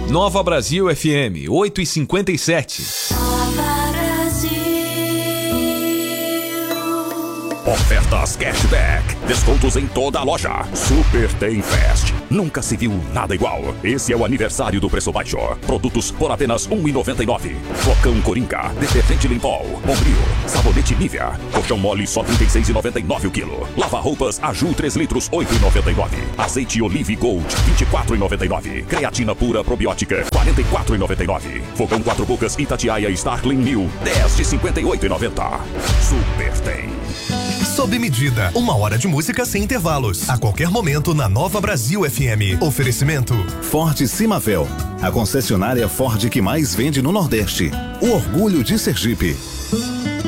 Nova Brasil FM, 8h57. Ofertas cashback, descontos em toda a loja. Super Tem Fest. Nunca se viu nada igual. Esse é o aniversário do preço baixo. Produtos por apenas R$ 1,99. Flocão Coringa, detergente Limpol, Bombril, sabonete Nivea, colchão mole só R$ 36,99 o quilo. Lava-roupas Aju 3 litros R$ 8,99. Azeite Olive Gold R$ 24,99. Creatina pura probiótica R$ 44,99. Fogão 4 bocas Itatiaia Starkling 1000 10 de R$ 58,90. Super Tem. Sob medida, 1 hora de música sem intervalos. A qualquer momento na Nova Brasil FM. Oferecimento Ford Simavel, a concessionária Ford que mais vende no Nordeste. O orgulho de Sergipe.